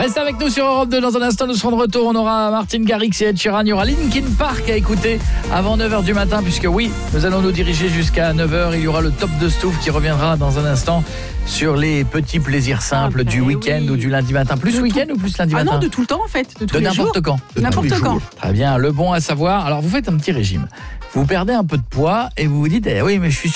Reste avec nous sur Europe 2. Dans un instant, nous serons de retour. On aura Martin Garrix et Ed Sheeran. Il y aura Linkin Park à écouter avant 9h du matin, puisque oui, nous allons nous diriger jusqu'à 9h. Il y aura le top de Stouff qui reviendra dans un instant sur les petits plaisirs simples du week-end ou du lundi matin. Plus week-end ou plus lundi matin? Ah non, de tout le temps en fait. De n'importe quand. N'importe quand. Très bien, le bon à savoir. Alors vous faites un petit régime. Vous perdez un peu de poids et vous vous dites oui, mais je suis